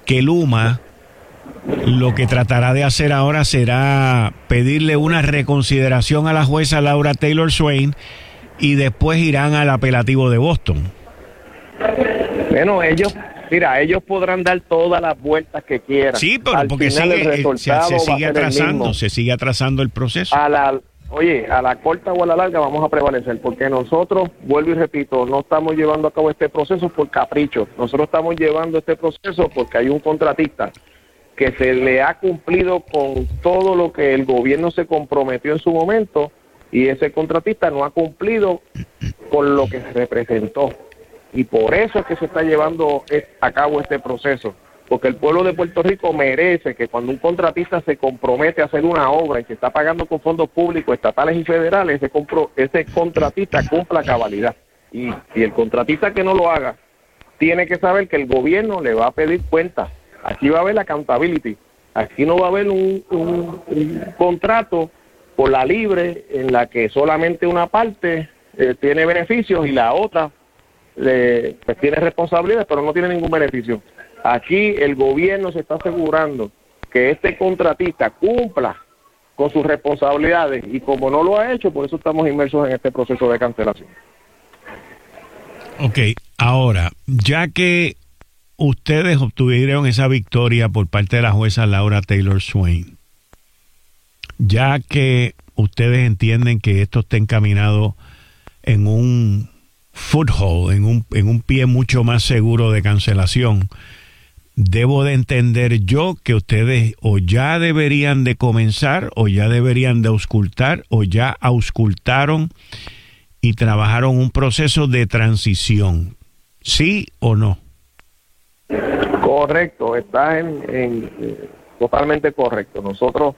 que Luma lo que tratará de hacer ahora será pedirle una reconsideración a la jueza Laura Taylor Swain y después irán al apelativo de Boston. Bueno, ellos podrán dar todas las vueltas que quieran. Sí, pero porque se sigue atrasando el proceso. A la corta o a la larga vamos a prevalecer, porque nosotros, vuelvo y repito, no estamos llevando a cabo este proceso por capricho. Nosotros estamos llevando este proceso porque hay un contratista que se le ha cumplido con todo lo que el gobierno se comprometió en su momento, y ese contratista no ha cumplido con lo que se representó. Y por eso es que se está llevando a cabo este proceso, porque el pueblo de Puerto Rico merece que cuando un contratista se compromete a hacer una obra y se está pagando con fondos públicos, estatales y federales, ese contratista cumpla cabalidad. Y el contratista que no lo haga, tiene que saber que el gobierno le va a pedir cuentas. Aquí va a haber la accountability. Aquí no va a haber un contrato por la libre en la que solamente una parte tiene beneficios y la otra pues tiene responsabilidades, pero no tiene ningún beneficio. Aquí el gobierno se está asegurando que este contratista cumpla con sus responsabilidades, y como no lo ha hecho, por eso estamos inmersos en este proceso de cancelación. Ok, ahora, ya que ustedes obtuvieron esa victoria por parte de la jueza Laura Taylor Swain, ya que ustedes entienden que esto está encaminado en un foothold, en un pie mucho más seguro de cancelación, debo de entender yo que ustedes o ya deberían de comenzar, o ya deberían de auscultar, o ya auscultaron y trabajaron un proceso de transición. ¿Sí o no? Correcto, está totalmente correcto. Nosotros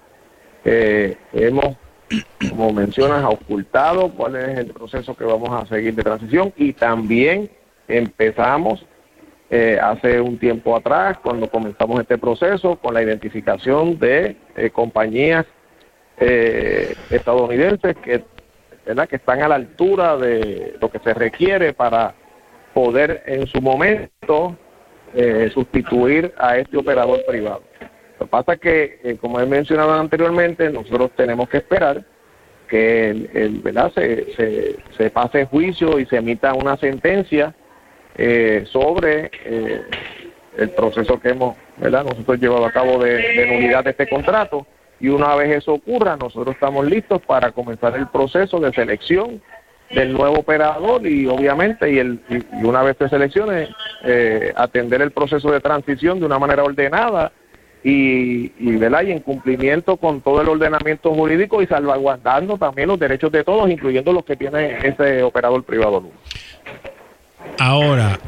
hemos, como mencionas, auscultado cuál es el proceso que vamos a seguir de transición, y también empezamos hace un tiempo atrás, cuando comenzamos este proceso, con la identificación de compañías estadounidenses que están a la altura de lo que se requiere para poder en su momento sustituir a este operador privado. Lo que pasa es que, como he mencionado anteriormente, nosotros tenemos que esperar que se pase juicio y se emita una sentencia sobre el proceso que hemos nosotros llevado a cabo de nulidad de este contrato, y una vez eso ocurra, nosotros estamos listos para comenzar el proceso de selección del nuevo operador, y obviamente y una vez se seleccione, atender el proceso de transición de una manera ordenada y en cumplimiento con todo el ordenamiento jurídico, y salvaguardando también los derechos de todos, incluyendo los que tiene ese operador privado. Ahora,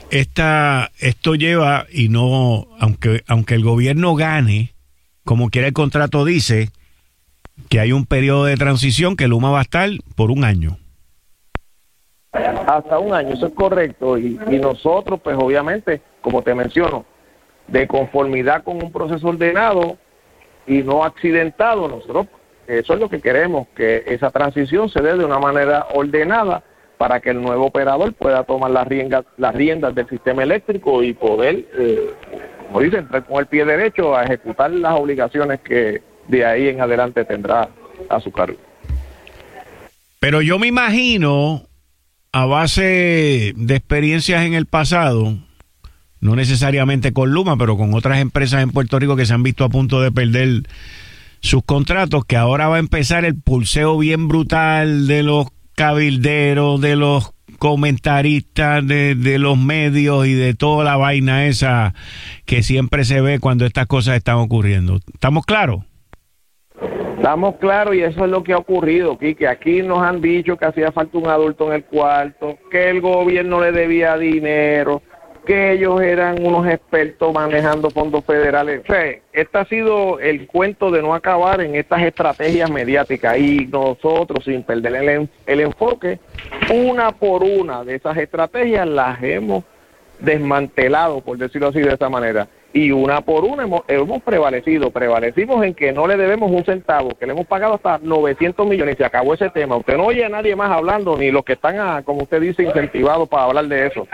esto lleva, y no, aunque el gobierno gane, como quiera el contrato dice, que hay un periodo de transición que Luma va a estar por un año. Hasta un año, eso es correcto, y nosotros, pues obviamente, como te menciono, de conformidad con un proceso ordenado y no accidentado, nosotros, eso es lo que queremos, que esa transición se dé de una manera ordenada, para que el nuevo operador pueda tomar las riendas del sistema eléctrico y poder, como dicen, entrar con el pie derecho a ejecutar las obligaciones que de ahí en adelante tendrá a su cargo. Pero yo me imagino, a base de experiencias en el pasado, no necesariamente con Luma, pero con otras empresas en Puerto Rico que se han visto a punto de perder sus contratos, que ahora va a empezar el pulseo bien brutal de los cabilderos, de los comentaristas, de los medios y de toda la vaina esa que siempre se ve cuando estas cosas están ocurriendo. ¿Estamos claros? Estamos claros, y eso es lo que ha ocurrido, Quique. Aquí nos han dicho que hacía falta un adulto en el cuarto, que el gobierno le debía dinero, que ellos eran unos expertos manejando fondos federales. O sea, este ha sido el cuento de no acabar en estas estrategias mediáticas, y nosotros, sin perder el enfoque, una por una de esas estrategias las hemos desmantelado, por decirlo así, de esa manera, y una por una hemos prevalecimos en que no le debemos un centavo, que le hemos pagado hasta 900 millones y se acabó ese tema. Usted no oye a nadie más hablando, ni los que están, como usted dice, incentivados para hablar de eso.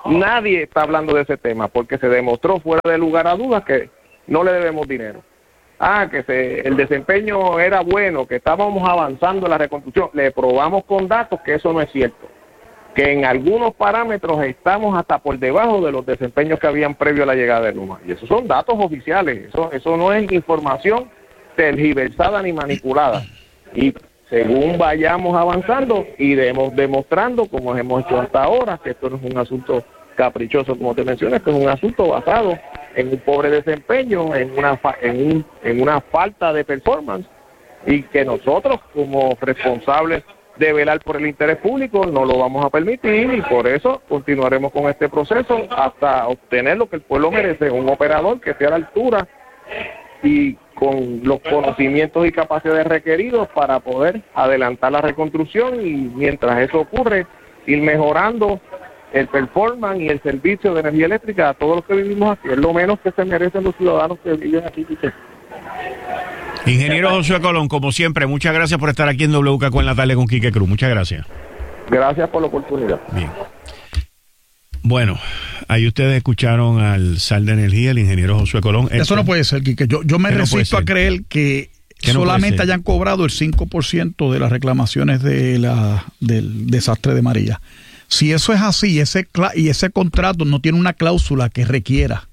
nadie está hablando de ese tema porque se demostró fuera de lugar a dudas que no le debemos dinero. El desempeño era bueno, que estábamos avanzando en la reconstrucción. Le probamos con datos que eso no es cierto, que en algunos parámetros estamos hasta por debajo de los desempeños que habían previo a la llegada de Luma. Y esos son datos oficiales, eso no es información tergiversada ni manipulada. Y según vayamos avanzando, iremos demostrando, como hemos hecho hasta ahora, que esto no es un asunto caprichoso, como te mencioné, esto es un asunto basado en un pobre desempeño, en una falta de performance, y que nosotros, como responsables de velar por el interés público, no lo vamos a permitir, y por eso continuaremos con este proceso hasta obtener lo que el pueblo merece, un operador que esté a la altura y con los conocimientos y capacidades requeridos para poder adelantar la reconstrucción, y mientras eso ocurre, ir mejorando el performance y el servicio de energía eléctrica a todos los que vivimos aquí. Es lo menos que se merecen los ciudadanos que viven aquí. Ingeniero Josué Colón, como siempre, muchas gracias por estar aquí en WKQ en la tarde con Quique Cruz. Muchas gracias. Gracias por la oportunidad. Bien. Bueno, ahí ustedes escucharon al SAR de Energía, el ingeniero Josué Colón. Eso no puede ser, Quique. Yo me resisto a creer que solamente hayan cobrado el 5% de las reclamaciones del desastre de María. Si eso es así, y ese contrato no tiene una cláusula que requiera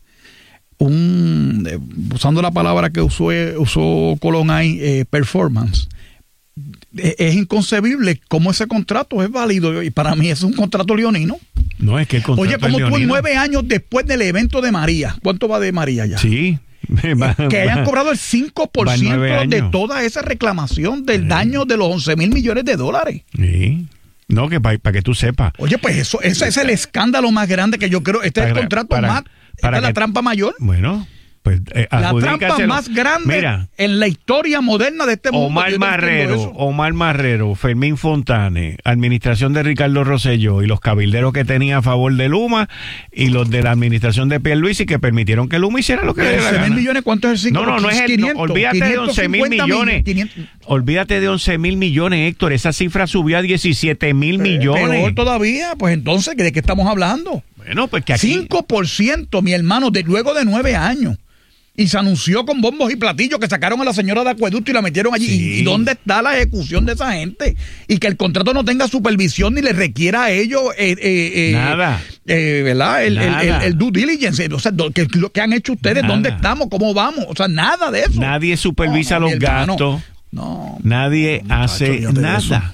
usando la palabra que usó Colón ahí, performance, es inconcebible cómo ese contrato es válido, y para mí es un contrato leonino. No, es que el contrato Oye, como tú 9 años después del evento de María, ¿cuánto va de María ya? Sí. Que hayan cobrado el 5% de toda esa reclamación del daño de los 11,000 millones de dólares. Sí. No, que para que tú sepas. Oye, pues ese es el escándalo más grande que yo creo. Este es el contrato esta es la trampa mayor. Bueno, pues la trampa más grande en la historia moderna de este mundo. Omar Marrero, Fermín Fontane, administración de Ricardo Rosselló y los cabilderos que tenía a favor de Luma y los de la administración de Pierluisi que permitieron que Luma hiciera lo que le diera la gana. Millones, ¿cuánto es el 5? No es el. Olvídate de 11,000 millones. Olvídate de 11,000 millones, Héctor. Esa cifra subió a 17,000 millones. Peor todavía. Pues entonces, ¿de qué estamos hablando? Bueno, pues que aquí 5%, mi hermano, luego de 9 años. Y se anunció con bombos y platillos que sacaron a la señora de Acueducto y la metieron allí. Sí. ¿Y dónde está la ejecución de esa gente? Y que el contrato no tenga supervisión ni le requiera a ellos nada. ¿Verdad? El due diligence. O sea, ¿qué han hecho ustedes? Nada. ¿Dónde estamos? ¿Cómo vamos? O sea, nada de eso. Nadie supervisa los gastos. Nadie hace nada.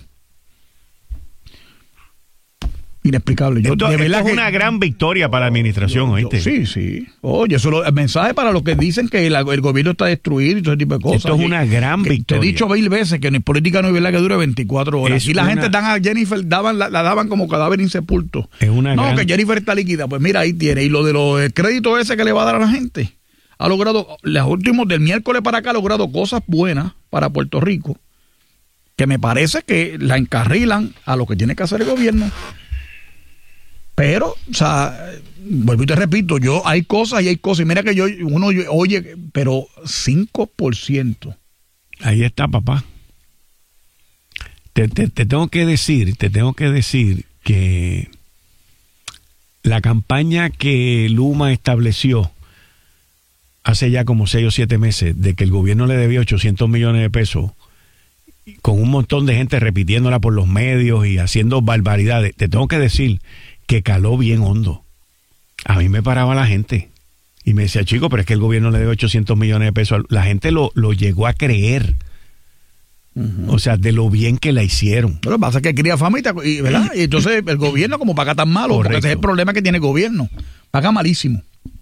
Inexplicable. Esto es una gran victoria para la administración, ¿oíste? Sí. Oye, eso el mensaje para los que dicen que el gobierno está destruido y todo ese tipo de cosas. Esto es una gran victoria. Te he dicho 1000 veces que en política no hay verdad que dure 24 horas. Y la gente dan a Jennifer, la daban como cadáver insepulto. Es una gran... que Jennifer está líquida. Pues mira, ahí tiene. Y lo de los créditos ese que le va a dar a la gente. Ha logrado, los últimos del miércoles para acá, ha logrado cosas buenas para Puerto Rico, que me parece que la encarrilan a lo que tiene que hacer el gobierno. Pero, o sea, vuelvo y te repito, hay cosas y hay cosas. Y mira que uno oye, pero 5%. Ahí está, papá. Te tengo que decir que la campaña que Luma estableció hace ya como 6 o 7 meses de que el gobierno le debía 800 millones de pesos, con un montón de gente repitiéndola por los medios y haciendo barbaridades, te tengo que decir que caló bien hondo. A mí me paraba la gente y me decía, chico, pero es que el gobierno le debe 800 millones de pesos. La gente lo llegó a creer. O sea, de lo bien que la hicieron. Pero pasa que cría fama ¿verdad? Y entonces el gobierno como paga tan malo, porque ese es el problema que tiene el gobierno. Paga malísimo.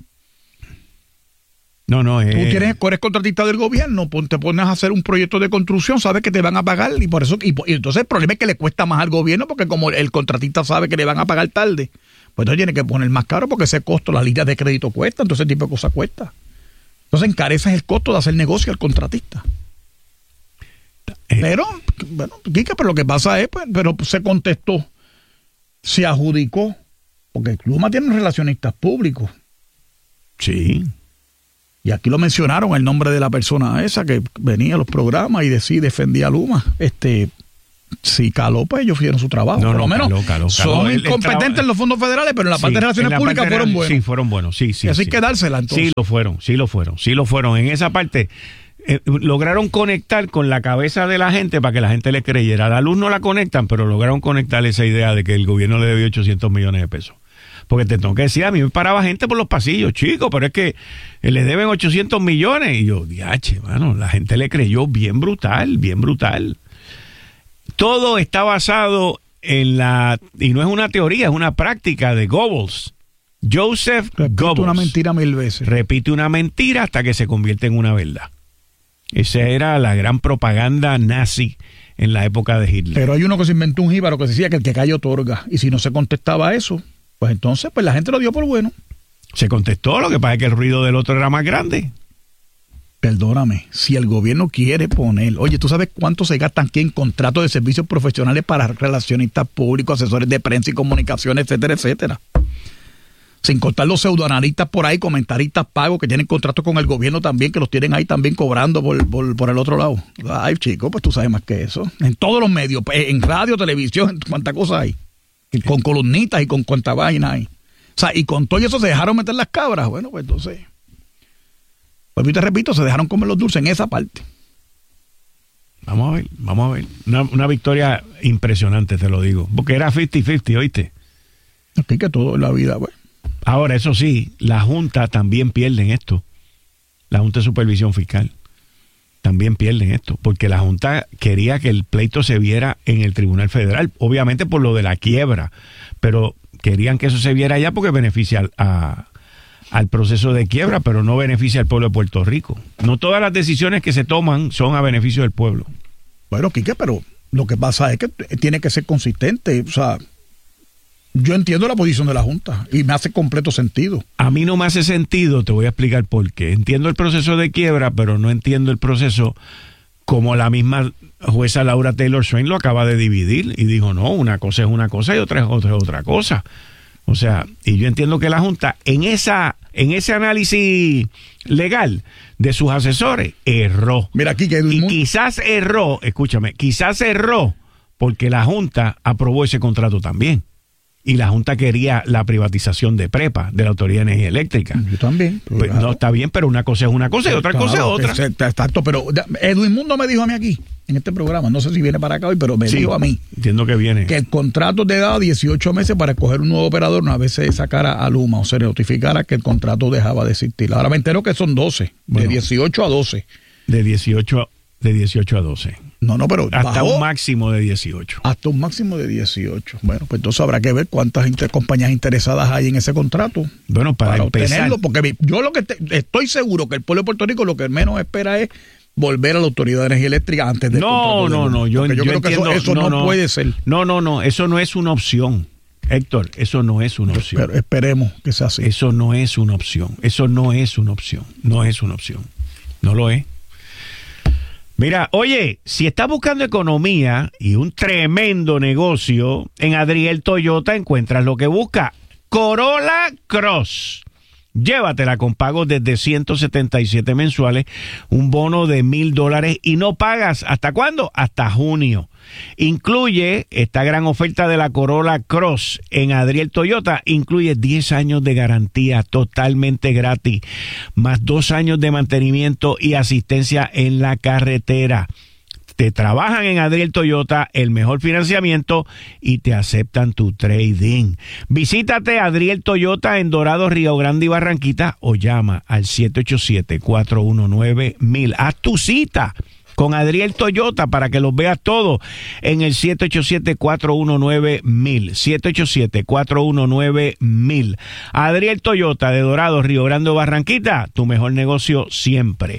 Tú eres contratista del gobierno, te pones a hacer un proyecto de construcción, sabes que te van a pagar y por eso y entonces el problema es que le cuesta más al gobierno porque como el contratista sabe que le van a pagar tarde, pues entonces tiene que poner más caro porque ese costo, las líneas de crédito cuestan, entonces ese tipo de cosas cuesta. Entonces encareces el costo de hacer negocio al contratista. Pero, bueno, Quique, pero lo que pasa es, pero se contestó, se adjudicó, porque Luma tiene relacionistas públicos. Sí. Y aquí lo mencionaron, el nombre de la persona esa que venía a los programas y defendía a Luma. Si caló, pues ellos hicieron su trabajo. Por lo menos caló. son incompetentes en los fondos federales, pero en la parte de relaciones públicas fueron buenos. Sí, fueron buenos. Sí. Y así hay que dársela, entonces. Sí lo fueron. En esa parte lograron conectar con la cabeza de la gente para que la gente le creyera. La luz no la conectan, pero lograron conectar esa idea de que el gobierno le debió 800 millones de pesos. Porque te tengo que decir, a mí me paraba gente por los pasillos, chicos, pero es que le deben 800 millones. Y yo, diache, mano, la gente le creyó bien brutal. Todo está basado en y no es una teoría, es una práctica de Goebbels. Joseph Goebbels. Repite una mentira 1000 veces. Repite una mentira hasta que se convierte en una verdad. Esa era la gran propaganda nazi en la época de Hitler. Pero hay uno que se inventó un jíbaro que decía que el que calla otorga. Y si no se contestaba eso, pues entonces pues la gente lo dio por bueno. Se contestó, lo que pasa es que el ruido del otro era más grande. Perdóname, si el gobierno quiere poner, oye, ¿tú sabes cuánto se gastan aquí en contratos de servicios profesionales para relacionistas públicos, asesores de prensa y comunicaciones, etcétera, etcétera? Sin contar los pseudoanalistas por ahí, comentaristas pagos que tienen contratos con el gobierno también, que los tienen ahí también cobrando por el otro lado. Ay, chico, pues tú sabes más que eso. En todos los medios, en radio, televisión, en cuántas cosas hay. Y con columnitas y con cuánta vaina hay. O sea, y con todo eso se dejaron meter las cabras. Bueno, pues entonces... Pues yo te repito, se dejaron comer los dulces en esa parte. Vamos a ver. Una victoria impresionante, te lo digo. Porque era 50-50, ¿oíste? Aquí que todo en la vida, pues. Ahora, eso sí, la Junta también pierde en esto. La Junta de Supervisión Fiscal también pierde en esto. Porque la Junta quería que el pleito se viera en el Tribunal Federal. Obviamente por lo de la quiebra. Pero querían que eso se viera allá porque beneficia al proceso de quiebra, pero no beneficia al pueblo de Puerto Rico. No todas las decisiones que se toman son a beneficio del pueblo. Bueno, Quique, pero lo que pasa es que tiene que ser consistente. O sea, yo entiendo la posición de la Junta y me hace completo sentido. A mí no me hace sentido, te voy a explicar por qué. Entiendo el proceso de quiebra, pero no entiendo el proceso como la misma jueza Laura Taylor Swain lo acaba de dividir y dijo, no, una cosa es una cosa y otra es otra cosa. O sea, y yo entiendo que la Junta en ese análisis legal de sus asesores erró. Mira aquí que y quizás erró porque la Junta aprobó ese contrato también. Y la Junta quería la privatización de PREPA, de la Autoridad de Energía Eléctrica. Yo también. Pues, claro. No, está bien, pero una cosa es una cosa y otra cosa es otra. Exacto, pero Edwin Mundo me dijo a mí aquí, en este programa, no sé si viene para acá hoy, pero me dijo a mí. Entiendo que viene. Que el contrato te daba 18 meses para escoger un nuevo operador una vez se sacara a Luma o se notificara que el contrato dejaba de existir. Ahora me entero que son 12, bueno, de 18 a 12. De 18 a 12. No, pero hasta un máximo de 18. Hasta un máximo de 18. Bueno, pues entonces habrá que ver cuántas compañías interesadas hay en ese contrato. Bueno, para empezar, obtenerlo, porque yo estoy seguro que el pueblo de Puerto Rico lo que menos espera es volver a la Autoridad de Energía Eléctrica antes del contrato. No, yo creo entiendo, que eso no puede ser. No, eso no es una opción. Héctor, eso no es una opción. Pero esperemos que sea así. Eso no es una opción. No lo es. Mira, oye, si estás buscando economía y un tremendo negocio, en Adriel Toyota encuentras lo que buscas. Corolla Cross. Llévatela con pagos desde 177 mensuales, un bono de $1,000 y no pagas. ¿Hasta cuándo? Hasta junio. Incluye esta gran oferta de la Corolla Cross en Adriel Toyota. Incluye 10 años de garantía totalmente gratis, más 2 años de mantenimiento y asistencia en la carretera. Te trabajan en Adriel Toyota, el mejor financiamiento y te aceptan tu trading. Visítate Adriel Toyota en Dorado, Río Grande y Barranquita o llama al 787-419-1000. Haz tu cita con Adriel Toyota para que los veas todos en el 787-419-1000. 787-419-1000. Adriel Toyota de Dorado, Río Grande o Barranquita, tu mejor negocio siempre.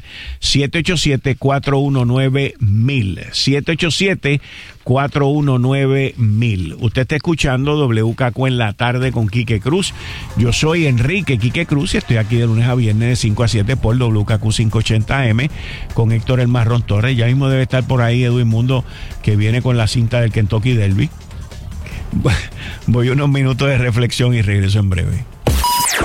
787-419-1000. 787-419-1000. Usted está escuchando WKQ en la tarde con Quique Cruz. Yo soy Enrique Quique Cruz y estoy aquí de lunes a viernes de 5 a 7 por WKQ 580M con Héctor El Marrón Torres. Ya mismo debe estar por ahí Edwin Mundo, que viene con la cinta del Kentucky Derby. Voy unos minutos de reflexión y regreso en breve.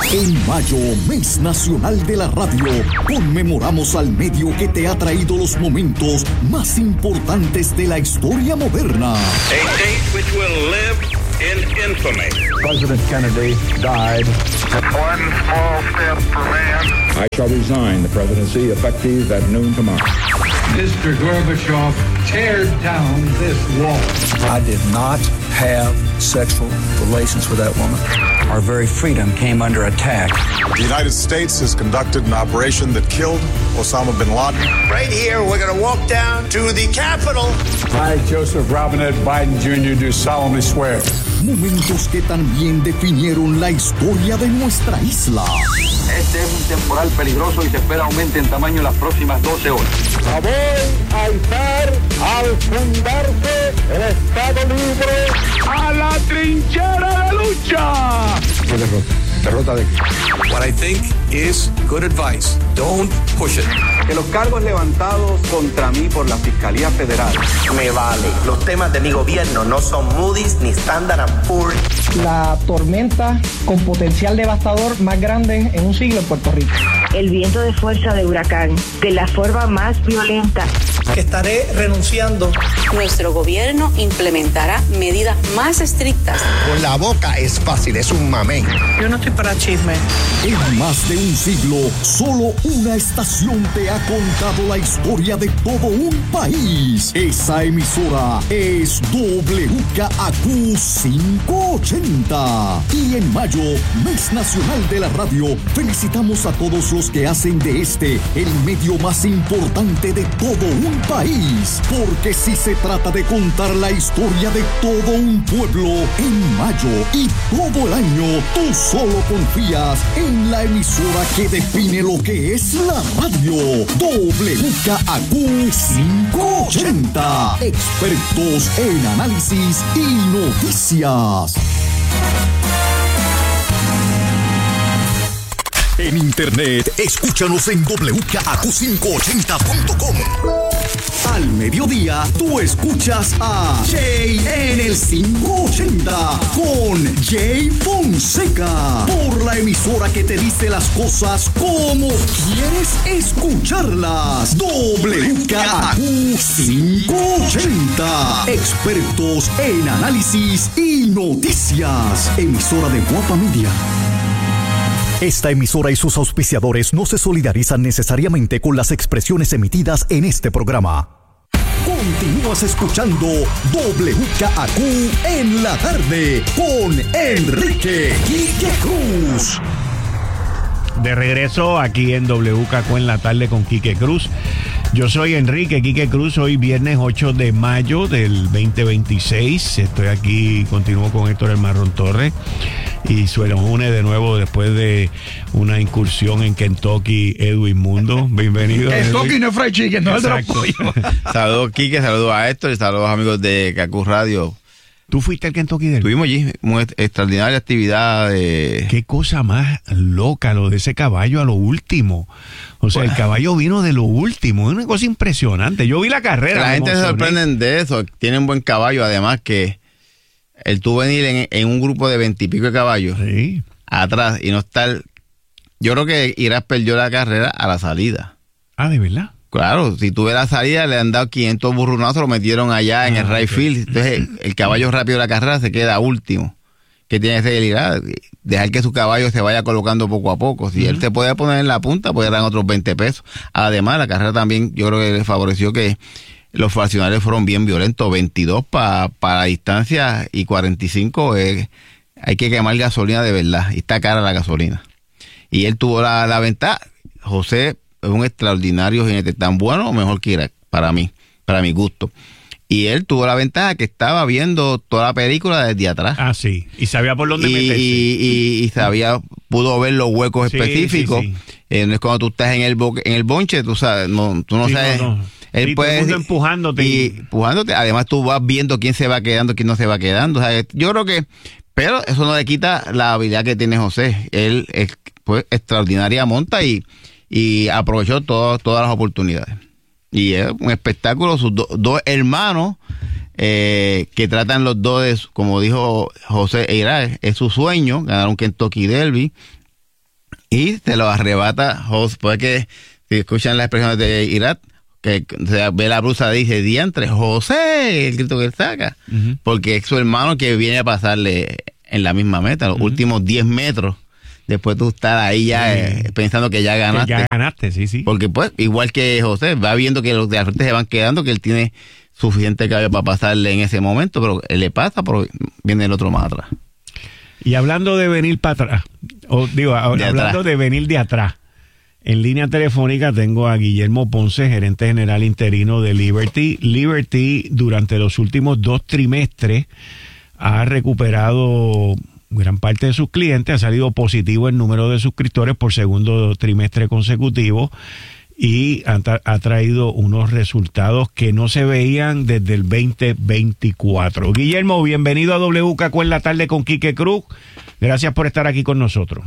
En mayo, mes nacional de la radio, conmemoramos al medio que te ha traído los momentos más importantes de la historia moderna. A date which will live in infamy. President Kennedy died. One small step for man. I shall resign the presidency effective at noon tomorrow. Mr. Gorbachev, tear down this wall. I did not have sexual relations with that woman. Our very freedom came under attack. The United States has conducted an operation that killed Osama bin Laden. Right here, we're going to walk down to the Capitol. I, Joseph Robinette Biden Jr., do solemnly swear. Momentos que también definieron la historia de nuestra isla. Este es un temporal peligroso y se espera aumente en tamaño en las próximas 12 horas. Voy a izar al fundarse el Estado Libre ¡A la trinchera de lucha! Derrota de... What I think is good advice. Don't push it. Que los cargos levantados contra mí por la Fiscalía Federal. Me vale. Los temas de mi gobierno no son Moody's ni Standard & Poor's. La tormenta con potencial devastador más grande en un siglo en Puerto Rico. El viento de fuerza de huracán, de la forma más violenta. Que estaré renunciando. Nuestro gobierno implementará medidas más estrictas. Con la boca es fácil, es un mamey. Yo no estoy para chisme. En más de un siglo, solo una estación te ha contado la historia de todo un país. Esa emisora es WKAQ 580. Y en mayo, mes nacional de la radio, felicitamos a todos los que hacen de este el medio más importante de todo un país. Porque si se trata de contar la historia de todo un pueblo, en mayo y todo el año, tú solo confías en la emisora que define lo que es la radio. WKAQ 580. Expertos en análisis y noticias. En internet, escúchanos en WKAQ580.com. Al mediodía, tú escuchas a Jay en el 580 con Jay Fonseca. Por la emisora que te dice las cosas como quieres escucharlas. WKAQ 580. Expertos en análisis y noticias. Emisora de Guapa Media. Esta emisora y sus auspiciadores no se solidarizan necesariamente con las expresiones emitidas en este programa. Continúas escuchando WKAQ en la tarde con Enrique Quique Cruz. De regreso aquí en WKAQ en la tarde con Quique Cruz. Yo soy Enrique Quique Cruz, hoy viernes 8 de mayo del 2026. Estoy aquí, continúo con Héctor El Marrón Torres y se nos une de nuevo después de una incursión en Kentucky, Edwin Mundo. Bienvenido. Kentucky no es fried chicken, no es de los pollos. Saludos, Quique, saludos a Héctor y saludos amigos de KQ Radio. ¿Tú fuiste al Kentucky Derby? Estuvimos allí, una extraordinaria actividad. Qué cosa más loca lo de ese caballo a lo último. O sea, el caballo vino de lo último. Es una cosa impresionante. Yo vi la carrera. La gente se sorprende de eso. Tiene un buen caballo. Además que él tuvo venir en un grupo de 20 y pico de caballos. Sí. Atrás y no estar. Yo creo que Irás perdió la carrera a la salida. Ah, ¿de verdad? Claro, si tuve la salida, le han dado 500 burrunazos, lo metieron allá en el right field. Entonces, el caballo rápido de la carrera se queda último. Que tiene que ser dejar que su caballo se vaya colocando poco a poco. Si él se puede poner en la punta, pues eran otros 20 pesos. Además, la carrera también, yo creo que le favoreció que los fraccionarios fueron bien violentos. 22 para la distancia y 45 hay que quemar gasolina de verdad. Y está cara la gasolina. Y él tuvo la ventaja. José es un extraordinario jinete, tan bueno o mejor que Irak, para mí, para mi gusto. Y él tuvo la ventaja que estaba viendo toda la película desde atrás. Ah, sí. Y sabía por dónde meterse. Y sabía, pudo ver los huecos específicos. Sí. No es cuando tú estás en el bonche, tú sabes, tú no sabes. No. Él puede empujándote. Además, tú vas viendo quién se va quedando, quién no se va quedando. O sea, yo creo que, pero eso no le quita la habilidad que tiene José. Él es pues extraordinaria monta y aprovechó todas las oportunidades. Y es un espectáculo, sus dos hermanos que tratan los dos de, como dijo José Eirá, es su sueño, ganar un Kentucky Derby. y te lo arrebata José. Puede que, si escuchan las expresiones de Irat, que se ve la blusa, dice diantre, José, el grito que él saca, porque es su hermano que viene a pasarle en la misma meta, los últimos 10 metros. Después tú estás ahí ya pensando que ya ganaste. Que ya ganaste, sí. Porque pues, igual que José, va viendo que los de al frente se van quedando, que él tiene suficiente cabello para pasarle en ese momento, pero él le pasa, pero viene el otro más atrás. Y hablando de venir para atrás, hablando de venir de atrás, en línea telefónica tengo a Guillermo Ponce, gerente general interino de Liberty. Liberty durante los últimos 2 trimestres ha recuperado gran parte de sus clientes, ha salido positivo el número de suscriptores por segundo trimestre consecutivo y ha traído unos resultados que no se veían desde el 2024. Guillermo, bienvenido a WKQ en la tarde con Quique Cruz. Gracias por estar aquí con nosotros.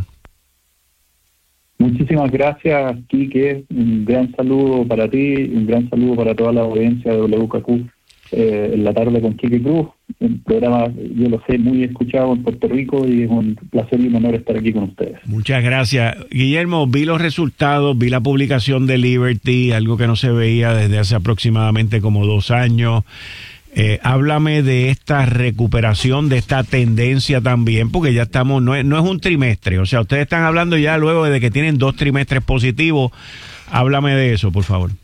Muchísimas gracias, Quique. Un gran saludo para ti, un gran saludo para toda la audiencia de WKQ. En la tarde con Quique Cruz, un programa, yo lo sé, muy escuchado en Puerto Rico y es un placer y un honor estar aquí con ustedes. Muchas gracias. Guillermo, vi los resultados, vi la publicación de Liberty, algo que no se veía desde hace aproximadamente como 2 años. Háblame de esta recuperación, de esta tendencia también, porque ya estamos, no es un trimestre, o sea, ustedes están hablando ya luego de que tienen 2 trimestres positivos. Háblame de eso, por favor.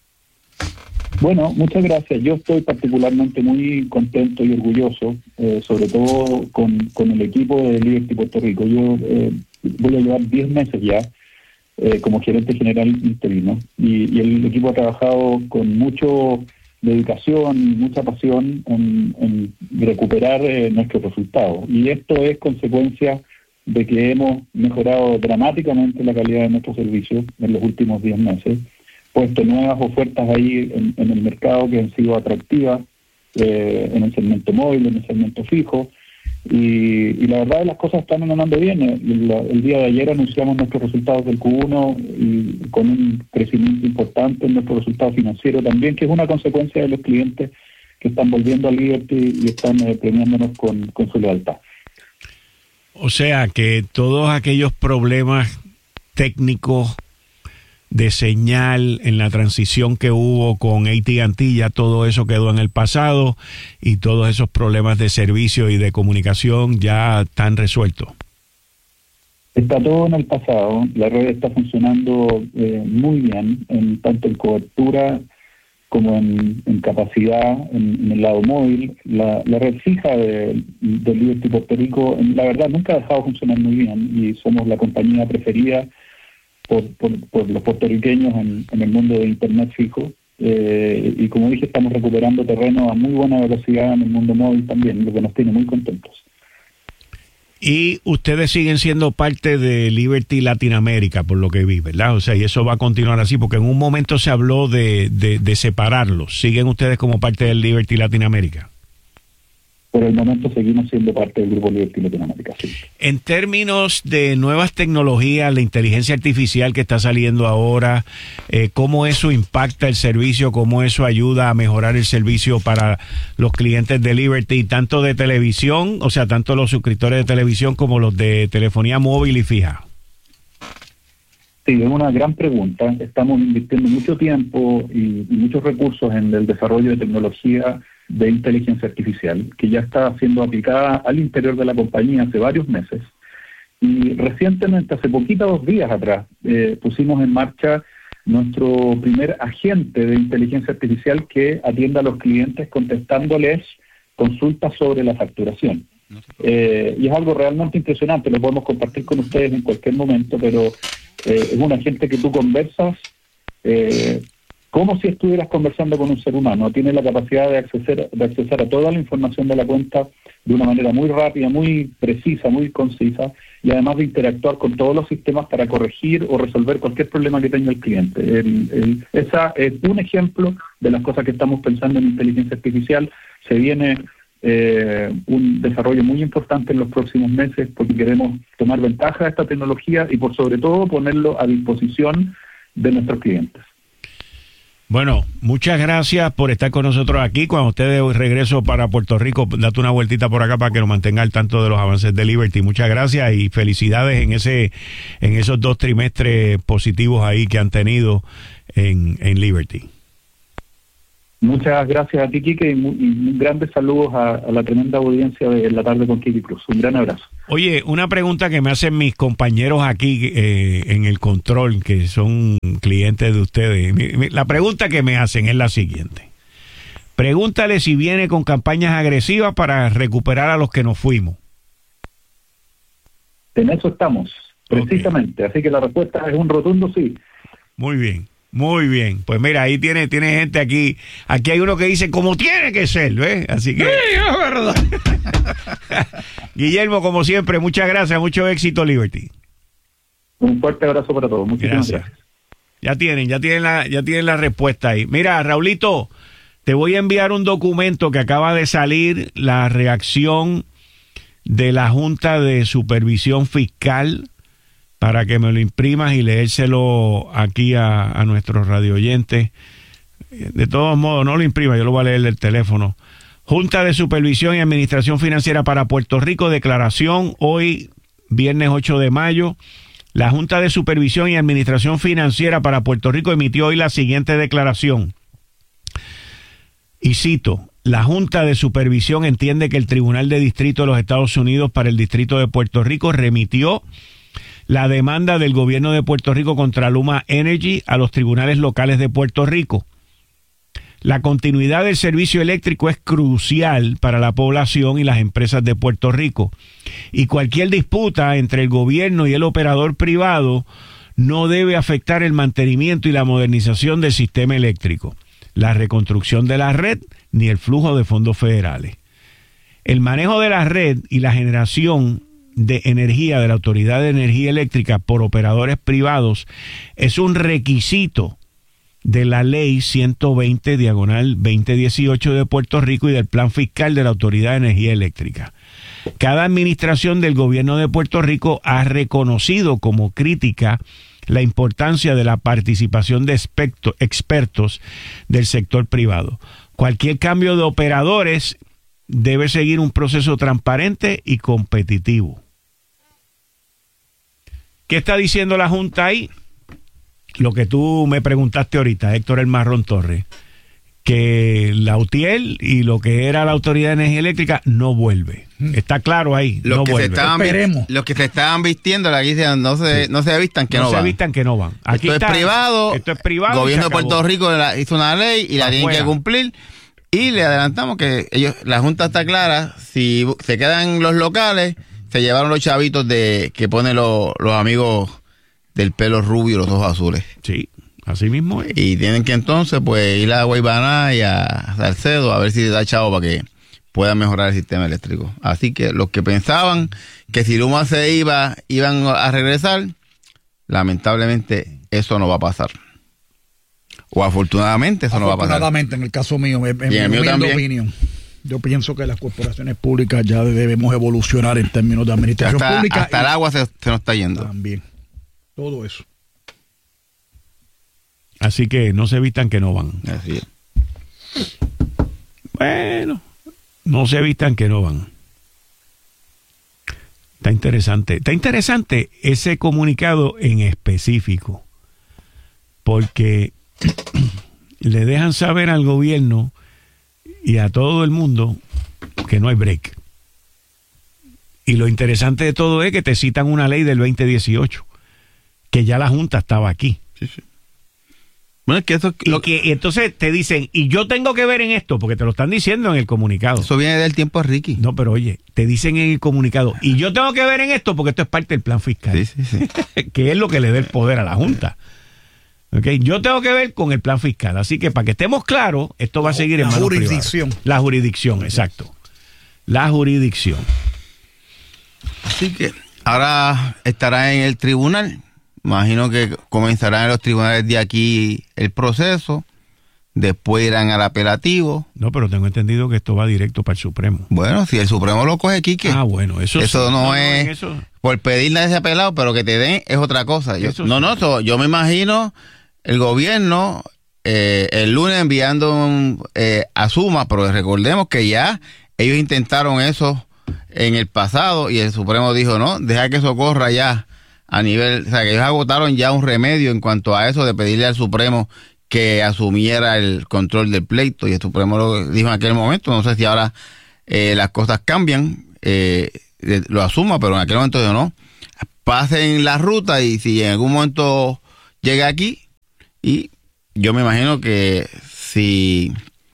Bueno, muchas gracias. Yo estoy particularmente muy contento y orgulloso, sobre todo con el equipo de Liberty Puerto Rico. Yo voy a llevar 10 meses ya como gerente general interino y el equipo ha trabajado con mucha dedicación y mucha pasión en recuperar nuestros resultados. Y esto es consecuencia de que hemos mejorado dramáticamente la calidad de nuestros servicios en los últimos 10 meses. Puesto nuevas ofertas ahí en el mercado que han sido atractivas en el segmento móvil, en el segmento fijo y la verdad las cosas están andando bien. El día de ayer anunciamos nuestros resultados del Q1 y con un crecimiento importante en nuestro resultado financiero también, que es una consecuencia de los clientes que están volviendo a Liberty y están premiándonos con su lealtad. O sea que todos aquellos problemas técnicos de señal en la transición que hubo con AT&T, ya todo eso quedó en el pasado y todos esos problemas de servicio y de comunicación ya están resueltos. Está todo en el pasado, la red está funcionando muy bien, tanto en cobertura como en capacidad, en el lado móvil. La red fija de Liberty Puerto Rico, la verdad, nunca ha dejado funcionar muy bien y somos la compañía preferida por los puertorriqueños en el mundo de Internet fijo. Y como dije, estamos recuperando terreno a muy buena velocidad en el mundo móvil también, lo que nos tiene muy contentos. Y ustedes siguen siendo parte de Liberty Latinoamérica, por lo que vi, ¿verdad? O sea, y eso va a continuar así, porque en un momento se habló de separarlos. ¿Siguen ustedes como parte del Liberty Latinoamérica? Por el momento seguimos siendo parte del Grupo Liberty Latinoamérica, sí. En términos de nuevas tecnologías, la inteligencia artificial que está saliendo ahora, ¿cómo eso impacta el servicio? ¿Cómo eso ayuda a mejorar el servicio para los clientes de Liberty, tanto de televisión, o sea, tanto los suscriptores de televisión como los de telefonía móvil y fija? Sí, es una gran pregunta. Estamos invirtiendo mucho tiempo y muchos recursos en el desarrollo de tecnología de inteligencia artificial, que ya está siendo aplicada al interior de la compañía hace varios meses. Y recientemente, hace 2 días atrás, pusimos en marcha nuestro primer agente de inteligencia artificial que atienda a los clientes contestándoles consultas sobre la facturación. Y es algo realmente impresionante, lo podemos compartir con ustedes en cualquier momento, pero es un agente que tú conversas como si estuvieras conversando con un ser humano. Tiene la capacidad de accesar a toda la información de la cuenta de una manera muy rápida, muy precisa, muy concisa, y además de interactuar con todos los sistemas para corregir o resolver cualquier problema que tenga el cliente. Esa es un ejemplo de las cosas que estamos pensando en inteligencia artificial. Se viene un desarrollo muy importante en los próximos meses porque queremos tomar ventaja de esta tecnología y por sobre todo ponerlo a disposición de nuestros clientes. Bueno, muchas gracias por estar con nosotros aquí. Cuando usted de regreso para Puerto Rico, date una vueltita por acá para que nos mantenga al tanto de los avances de Liberty. Muchas gracias y felicidades en esos 2 trimestres positivos ahí que han tenido en Liberty. Muchas gracias a ti, Quique, y grandes saludos a la tremenda audiencia de La Tarde con Quique Cruz. Un gran abrazo. Oye, una pregunta que me hacen mis compañeros aquí en el control, que son clientes de ustedes. La pregunta que me hacen es la siguiente. Pregúntale si viene con campañas agresivas para recuperar a los que nos fuimos. En eso estamos, precisamente. Okay. Así que la respuesta es un rotundo sí. Muy bien. Muy bien, pues mira, ahí tiene gente aquí hay uno que dice como tiene que ser, ¿ves? Así que... Sí, es verdad. Guillermo, como siempre, muchas gracias, mucho éxito, Liberty. Un fuerte abrazo para todos, muchísimas gracias. Ya tienen la respuesta ahí. Mira, Raulito, te voy a enviar un documento que acaba de salir, la reacción de la Junta de Supervisión Fiscal, para que me lo imprimas y leérselo aquí a nuestros radioyentes. De todos modos, no lo imprima, yo lo voy a leer del teléfono. Junta de Supervisión y Administración Financiera para Puerto Rico, declaración hoy, viernes 8 de mayo. La Junta de Supervisión y Administración Financiera para Puerto Rico emitió hoy la siguiente declaración. Y cito, la Junta de Supervisión entiende que el Tribunal de Distrito de los Estados Unidos para el Distrito de Puerto Rico remitió la demanda del gobierno de Puerto Rico contra Luma Energy a los tribunales locales de Puerto Rico. La continuidad del servicio eléctrico es crucial para la población y las empresas de Puerto Rico. Y cualquier disputa entre el gobierno y el operador privado no debe afectar el mantenimiento y la modernización del sistema eléctrico, la reconstrucción de la red ni el flujo de fondos federales. El manejo de la red y la generación de energía de la Autoridad de Energía Eléctrica por operadores privados es un requisito de la Ley 120/2018 de Puerto Rico y del Plan Fiscal de la Autoridad de Energía Eléctrica. Cada administración del gobierno de Puerto Rico ha reconocido como crítica la importancia de la participación de expertos del sector privado. Cualquier cambio de operadores debe seguir un proceso transparente y competitivo. ¿Qué está diciendo la Junta ahí? Lo que tú me preguntaste ahorita, Héctor El Marrón Torres, que la UTIEL y lo que era la Autoridad de Energía Eléctrica no vuelve. Está claro ahí, no vuelve. Los que se estaban vistiendo, aquí dicen, no se vistan que no van. No se vistan que no van. Aquí esto es privado. El gobierno de Puerto Rico hizo una ley y la tienen que cumplir. Y le adelantamos que la Junta está clara, si se quedan los locales, se llevaron los chavitos que ponen los amigos del pelo rubio y los ojos azules. Sí, así mismo es. Y tienen que entonces pues ir a Guaybaná y a Salcedo a ver si les da chavo para que puedan mejorar el sistema eléctrico. Así que los que pensaban que si Luma se iban a regresar, lamentablemente eso no va a pasar. O afortunadamente eso no va a pasar. Afortunadamente, en el caso mío, en mi opinión. Yo pienso que las corporaciones públicas ya debemos evolucionar en términos de administración pública. Hasta el agua se nos está yendo. También. Todo eso. Así que no se vistan que no van. Así es. Bueno, no se vistan que no van. Está interesante. Está interesante ese comunicado en específico. Porque le dejan saber al gobierno y a todo el mundo que no hay break. Y lo interesante de todo es que te citan una ley del 2018, que ya la Junta estaba aquí. Sí, sí. Bueno, es que eso y entonces te dicen, y yo tengo que ver en esto, porque te lo están diciendo en el comunicado. Eso viene del tiempo de Ricky. No, pero oye, te dicen en el comunicado, y yo tengo que ver en esto porque esto es parte del plan fiscal. Sí, sí, sí. Que es lo que le da el poder a la Junta. Okay, yo tengo que ver con el plan fiscal, así que para que estemos claros, esto va a seguir en manos privadas. La jurisdicción, exacto. La jurisdicción. Así que ahora estará en el tribunal. Imagino que comenzarán en los tribunales de aquí el proceso. Después irán al apelativo. No, pero tengo entendido que esto va directo para el Supremo. Bueno, si el Supremo lo coge, Quique. Ah, bueno, eso sí. No es eso. Por pedirle a ese apelado, pero que te den es otra cosa. Yo me imagino el gobierno el lunes enviando a Suma, pero recordemos que ya ellos intentaron eso en el pasado y el Supremo dijo, no, deja que eso corra ya a nivel, o sea, que ellos agotaron ya un remedio en cuanto a eso de pedirle al Supremo que asumiera el control del pleito, y el Supremo lo dijo en aquel momento. No sé si ahora las cosas cambian, lo asuma, pero en aquel momento yo no. Pasen la ruta y si en algún momento llega aquí, y yo me imagino que si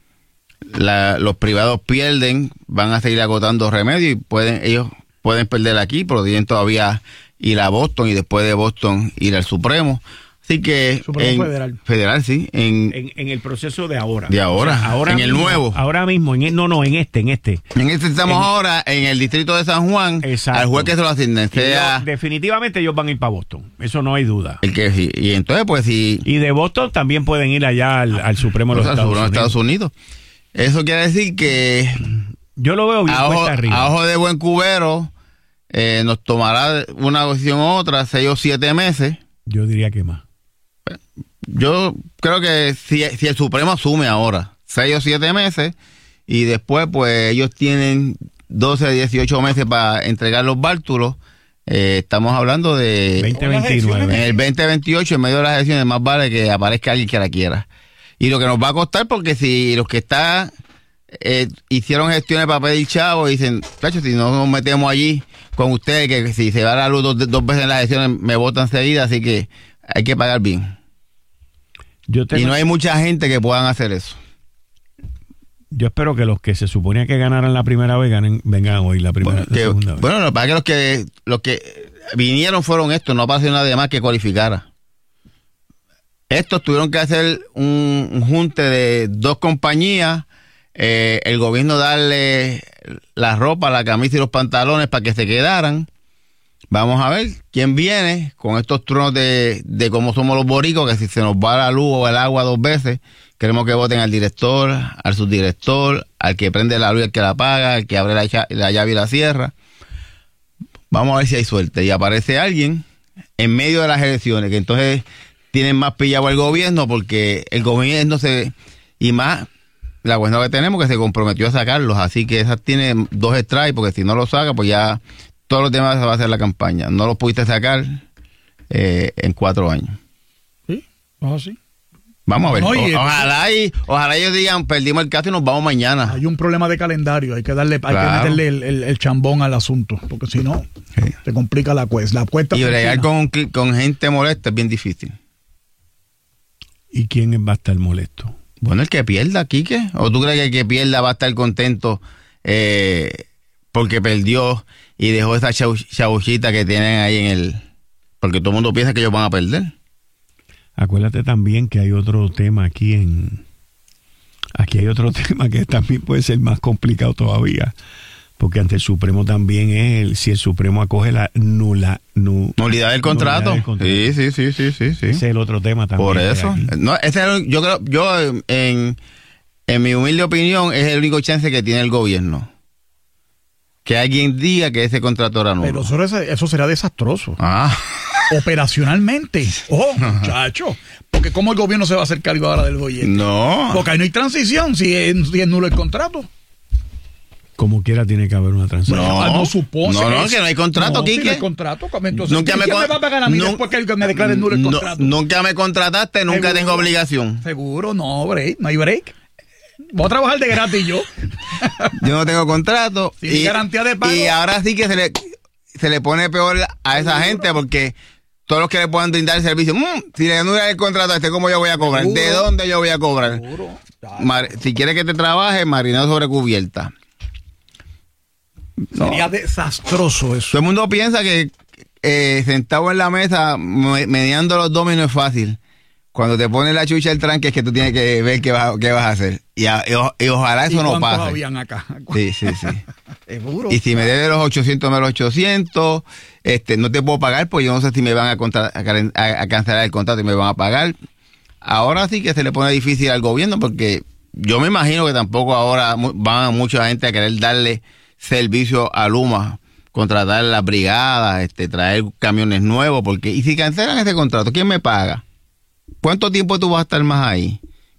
los privados pierden, van a seguir agotando remedios y ellos pueden perder aquí, pero tienen todavía ir a Boston y después de Boston ir al Supremo. Así que Supremo Federal, sí, en el proceso de ahora. De ahora, o sea, ahora en mismo, el nuevo. Ahora mismo, en este. En este estamos ahora en el distrito de San Juan. Exacto. Al juez que se lo asignen. Definitivamente ellos van a ir para Boston. Eso no hay duda. Y entonces, pues sí. Y de Boston también pueden ir allá al Supremo de los Estados Unidos. Eso quiere decir que yo lo veo bien cuesta arriba. A ojo de buen cubero, nos tomará una decisión u otra 6 o 7 meses. Yo diría que más. Yo creo que si el Supremo asume ahora 6 o 7 meses y después pues ellos tienen 12 a 18 meses para entregar los bártulos, estamos hablando de 2029. En el 2028, en medio de las elecciones, más vale que aparezca alguien que la quiera. Y lo que nos va a costar, porque si los que están hicieron gestiones para pedir chavos y dicen, chacho, si no nos metemos allí con ustedes, que si se va a la luz dos veces en las elecciones me votan seguida, así que hay que pagar bien. Y no hay mucha gente que puedan hacer eso. Yo espero que los que se suponía que ganaran la primera vez vengan hoy la segunda vez. Bueno, para que los que vinieron fueron estos, no pasó nadie más que cualificara. Estos tuvieron que hacer un junte de 2 compañías, el gobierno darle la ropa, la camisa y los pantalones para que se quedaran. Vamos a ver quién viene con estos tronos de cómo somos los boricos, que si se nos va la luz o el agua 2 veces, queremos que voten al director, al subdirector, al que prende la luz y al que la apaga, al que abre la llave y la cierra. Vamos a ver si hay suerte y aparece alguien en medio de las elecciones, que entonces tienen más pillado al gobierno, porque el gobierno y más la cuestión que tenemos, que se comprometió a sacarlos, así que esa tiene 2 strikes, porque si no lo saca, pues ya todos los demás se va a hacer la campaña. No los pudiste sacar en 4 años. Sí, así. Vamos a ver. Ojalá ellos digan, perdimos el caso y nos vamos mañana. Hay un problema de calendario, hay que meterle el chambón al asunto, porque si no, te complica la cuesta. Y bregar con gente molesta es bien difícil. ¿Y quién va a estar molesto? Bueno, el que pierda, Quique. ¿O tú crees que el que pierda va a estar contento porque perdió y dejó esa chauchita que tienen ahí porque todo el mundo piensa que ellos van a perder? Acuérdate también que hay otro tema aquí hay otro tema que también puede ser más complicado todavía, porque ante el Supremo también es si el Supremo acoge la nulidad del contrato. Sí. Ese es el otro tema también. Por eso. No, yo creo, en mi humilde opinión, es el único chance que tiene el gobierno. Que alguien diga que ese contrato era nulo. Pero eso será desastroso. Operacionalmente. Muchacho. Porque ¿cómo el gobierno se va a hacer cargo ahora del bollete? No. Porque ahí no hay transición si es nulo el contrato. Como quiera tiene que haber una transición. No supone. No, que no hay contrato, Quique. Si no hay contrato, entonces, ¿quién me va a pagar a mí después que me declare nulo el contrato? Nunca me contrataste, nunca tengo obligación. Seguro, no hay break. Voy a trabajar de gratis yo. Yo no tengo contrato. Sin garantía de pago. Y ahora sí que se le pone peor a esa gente, porque todos los que le puedan brindar el servicio, si le anulan el contrato a ¿cómo yo voy a cobrar? ¿Seguro? ¿De dónde yo voy a cobrar? Si quieres que te trabaje, marinado sobre cubierta. Sería desastroso eso. Todo el mundo piensa que sentado en la mesa mediando los dominos es fácil. Cuando te pones la chucha del tranque es que tú tienes que ver qué vas a hacer. Y ojalá eso no pase. Habían acá? Sí. Seguro. Y si me debes los 800, me los 800. No te puedo pagar, pues yo no sé si me van a cancelar el contrato y me van a pagar. Ahora sí que se le pone difícil al gobierno, porque yo me imagino que tampoco ahora van mucha gente a querer darle servicio a Luma, contratar las brigadas, traer camiones nuevos, porque y si cancelan ese contrato, ¿quién me paga? ¿Cuánto tiempo tú vas a estar más ahí?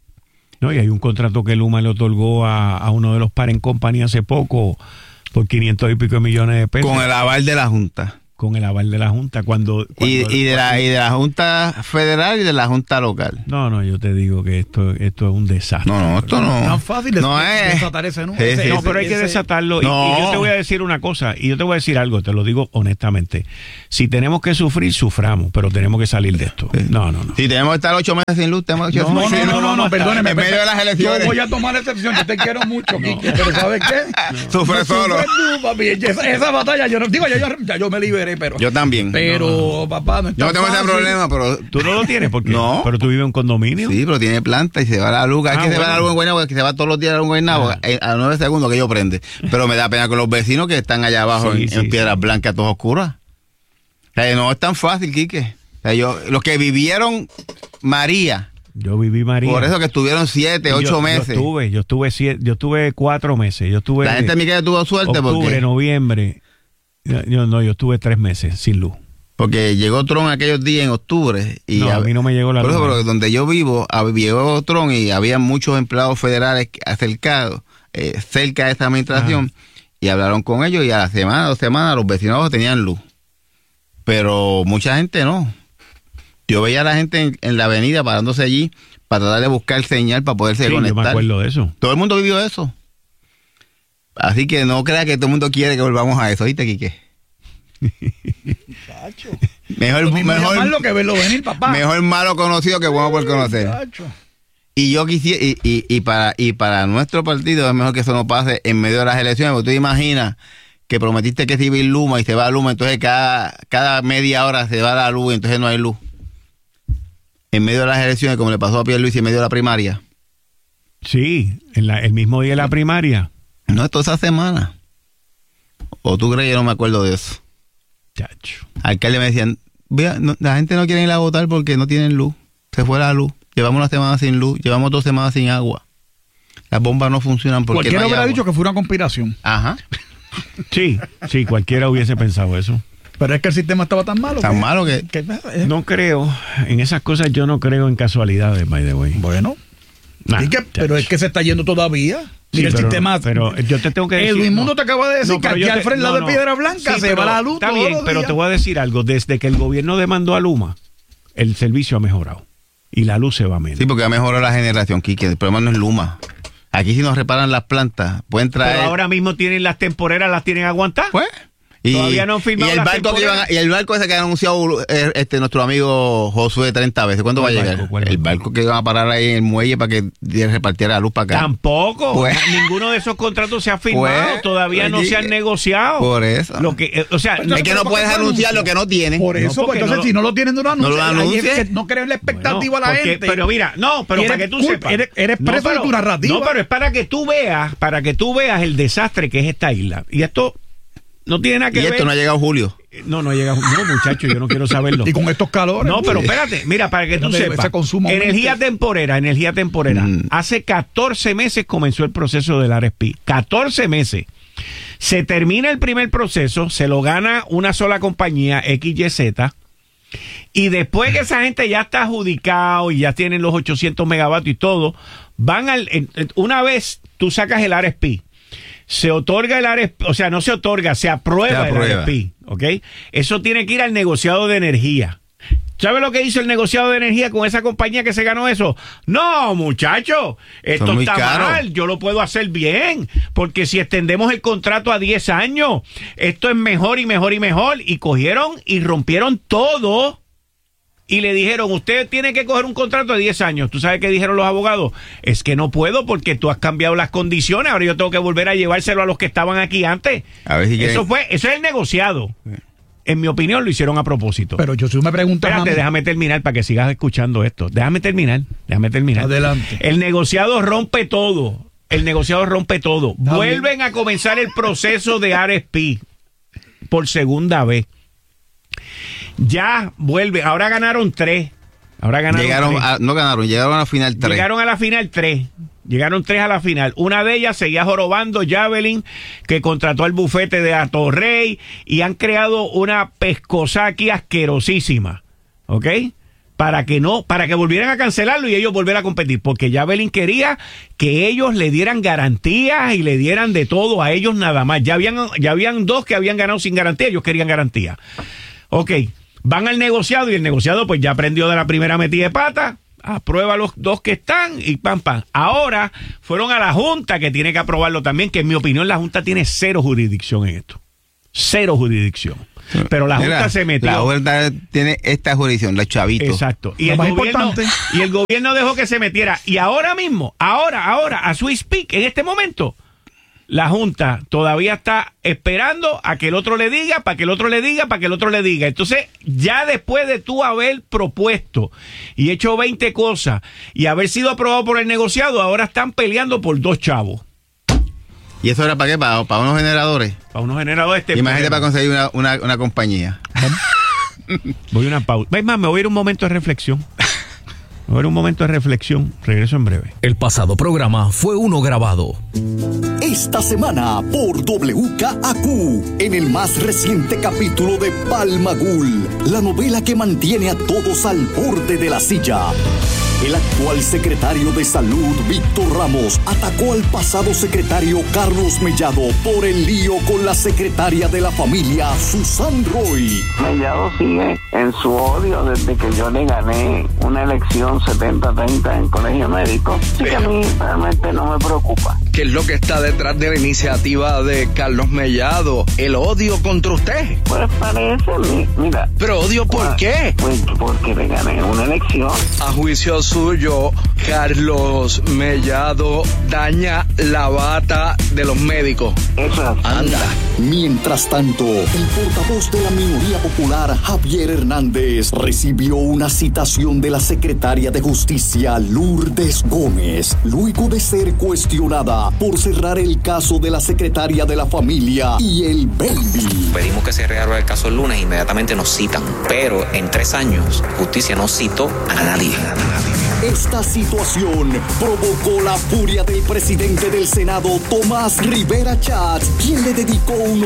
No, y hay un contrato que Luma le otorgó a uno de los Parent Company hace poco por 500 y pico de millones de pesos. Con el aval de la Junta. Con el aval de la Junta. Y de la Junta Federal y de la Junta Local. No, yo te digo que esto es un desastre. No, esto no. Tan fácil desatar ese número. No, pero hay que desatarlo. No. Y yo te voy a decir una cosa, y yo te voy a decir algo, te lo digo honestamente. Si tenemos que sufrir, suframos, pero tenemos que salir de esto. No. Si tenemos que estar 8 meses sin luz, tenemos que sufrir. No, perdóneme. En medio de las elecciones. Yo voy a tomar excepción, yo te quiero mucho, Quique, pero ¿sabes qué? Sufre solo. Papi, esa batalla, yo me liberé, pero... Yo también. Pero, papá, no es yo no tan tengo ese fácil. problema, pero... ¿Tú no lo tienes? ¿Por qué? No. ¿Pero tú vives en un condominio? Sí, pero tiene planta y se va la luz. Se va la luz en Guaynabo, que se va todos los días a Guaynabo, a 9 segundos que yo prende. Pero me da pena con los vecinos que están allá abajo en Piedras Blancas, todas oscuras. O sea, no es tan fácil, Quique. O sea, los que vivieron María... Yo viví María. Por eso que estuvieron 7, 8 meses. Yo estuve 4 meses. La gente en mi casa tuvo suerte octubre, noviembre. Yo estuve 3 meses sin luz. Porque llegó Tron aquellos días en octubre. Y a mí no me llegó la luz. Por eso, pero donde yo vivo, llegó Tron y había muchos empleados federales acercados, cerca de esta administración, y hablaron con ellos y a la semana, 2 semanas, los vecinos tenían luz. Pero mucha gente no. Yo veía a la gente en la avenida parándose allí para tratar de buscar señal para poderse conectar. Yo me acuerdo de eso. Todo el mundo vivió eso. Así que no crea que todo el mundo quiere que volvamos a eso, ¿viste, Quique? Mejor lo que verlo venir, papá. Mejor malo conocido que bueno por conocer. Y yo quisiera, y para nuestro partido es mejor que eso no pase en medio de las elecciones, porque tú te imaginas que prometiste que se iba a ir Luma y se va a Luma, entonces cada media hora se va la luz y entonces no hay luz. En medio de las elecciones, como le pasó a Pierluisi en medio de la primaria. Sí, el mismo día de la primaria. No, esto esa semana. ¿O tú crees que yo no me acuerdo de eso? Chacho. Alcalde me decían, la gente no quiere ir a votar porque no tienen luz. Se fue la luz. Llevamos una semana sin luz. Llevamos 2 semanas sin agua. Las bombas no funcionan porque cualquiera no hay hubiera agua. dicho que fue una conspiración. Ajá. Sí, cualquiera hubiese pensado eso. Pero es que el sistema estaba tan malo. Tan malo que... No creo. En esas cosas yo no creo en casualidades, by the way. Bueno. Pero es que se está yendo todavía. Sí, el sistema... Pero yo te tengo que decir... Edwin Mundo te acaba de decir que aquí al frente de Piedra Blanca se va la luz. Está bien, pero te voy a decir algo. Desde que el gobierno demandó a Luma, el servicio ha mejorado. Y la luz se va menos. Sí, porque ha mejorado la generación, Quique. El problema no es Luma. Aquí si nos reparan las plantas, pueden traer... Pero ahora mismo tienen las temporeras, las tienen aguantadas. Pues... Todavía no han firmado y el barco ese que ha anunciado nuestro amigo Josué 30 veces, ¿cuándo va a llegar? El barco que van a parar ahí en el muelle para que repartiera la luz para acá. Tampoco. Pues, ninguno de esos contratos se ha firmado. Todavía no se han negociado. Por eso. Lo que, o sea, es que no puedes anunciar lo que no tienen. Por eso, no, pues, entonces, si no lo tienen, no lo anuncian. No crees la expectativa a la gente. Pero mira, para que tú sepas. Eres preso de tu narrativa. No, pero es para que tú veas el desastre que es esta isla. Y esto no tiene nada que ver. Y esto no ha llegado Julio. No ha llegado. No, muchacho, yo no quiero saberlo. Y con estos calores. No, pero espérate. Mira, para que tú sepas. Energía temporera. Hace 14 meses comenzó el proceso del RFP. 14 meses. Se termina el primer proceso, se lo gana una sola compañía, XYZ. Y después que esa gente ya está adjudicado y ya tienen los 800 megavatios y todo, una vez tú sacas el RFP, se otorga el RFP, o sea, no se otorga, se aprueba el RFP, ¿ok? Eso tiene que ir al negociado de energía. ¿Sabe lo que hizo el negociado de energía con esa compañía que se ganó eso? No, muchacho, esto está mal, yo lo puedo hacer bien, porque si extendemos el contrato a 10 años, esto es mejor y mejor y mejor. Y cogieron y rompieron todo. Y le dijeron, usted tiene que coger un contrato de 10 años. ¿Tú sabes qué dijeron los abogados? Es que no puedo porque tú has cambiado las condiciones. Ahora yo tengo que volver a llevárselo a los que estaban aquí antes. A ver si eso es el negociado. En mi opinión lo hicieron a propósito. Pero yo sí me pregunto... Espérate, déjame terminar para que sigas escuchando esto. Déjame terminar. Adelante. El negociado rompe todo. Vuelven a comenzar el proceso de RFP por segunda vez. Ya vuelve. Ahora ganaron 3. Llegaron a la final 3. Llegaron a la final 3. Llegaron 3 a la final. Una de ellas seguía jorobando, Javelin, que contrató al bufete de Atorrey, y han creado una pescosa aquí asquerosísima. ¿Ok? para que volvieran a cancelarlo y ellos volvieran a competir, porque ya Belín quería que ellos le dieran garantías y le dieran de todo a ellos nada más. Ya habían dos que habían ganado sin garantía, ellos querían garantía. Ok, van al negociado y el negociado pues ya aprendió de la primera metida de pata, aprueba los dos que están y pam, pam. Ahora fueron a la Junta que tiene que aprobarlo también, que en mi opinión la Junta tiene cero jurisdicción en esto. Cero jurisdicción. Pero la Junta se metió. La Junta tiene esta jurisdicción, los chavitos. Exacto. Y el gobierno dejó que se metiera. Y ahora mismo, ahora, as we speak, en este momento, la Junta todavía está esperando a que el otro le diga, para que el otro le diga, para que el otro le diga. Entonces, ya después de tú haber propuesto y hecho 20 cosas y haber sido aprobado por el negociado, ahora están peleando por 2 chavos. ¿Y eso era para qué? ¿Para unos generadores? Para unos generadores. Imagínate para conseguir una compañía. Voy a una pausa. Es más, me voy a ir un momento de reflexión. Regreso en breve. El pasado programa fue uno grabado. Esta semana por WKAQ, en el más reciente capítulo de Palmagul, la novela que mantiene a todos al borde de la silla. El actual secretario de Salud, Víctor Ramos, atacó al pasado secretario Carlos Mellado por el lío con la secretaria de la familia, Susan Roy. Mellado sigue en su odio desde que yo le gané una elección 70-30 en colegio médico. Así que a mí realmente no me preocupa. ¿Qué es lo que está detrás de la iniciativa de Carlos Mellado? ¿El odio contra usted? Pues parece, mira. ¿Pero odio por qué? Pues porque le gané una elección. A juicio suyo, Carlos Mellado daña la bata de los médicos. Eso. Anda. Mientras tanto, el portavoz de la minoría popular, Javier Hernández, recibió una citación de la secretaria de Justicia, Lourdes Gómez, luego de ser cuestionada por cerrar el caso de la secretaria de la familia y el baby. Pedimos que se reabra el caso el lunes, inmediatamente nos citan, pero en 3 años, justicia no citó a nadie. Esta situación provocó la furia del presidente del Senado, Tomás Rivera Chats, quien le dedicó uno